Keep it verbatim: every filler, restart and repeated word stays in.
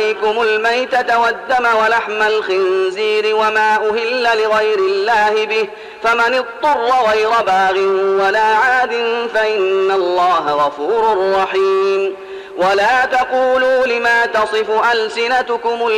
عليكم الميتة والدم ولحم الخنزير وما أهل لغير الله به فمن اضطر غير باغ ولا عاد فإن الله غفور رحيم. ولا تقولوا لما تصف ألسنتكم